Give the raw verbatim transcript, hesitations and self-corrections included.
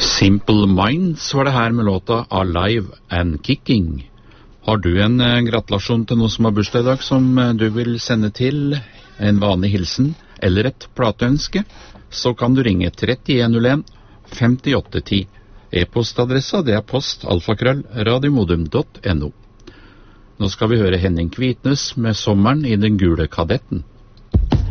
Simple Minds var det her med låta Alive and Kicking. Har du en eh, gratulasjon til noen som har bursdag i dag som eh, du vil sende til, en vanlig hilsen eller et plateønske, så kan du ringe tre en null en fem åtte ti. E-postadressa det er post alfakrøll radiomodum punktum no. Nå skal vi høre Henning Kvitnes med Sommeren i den gule kadetten.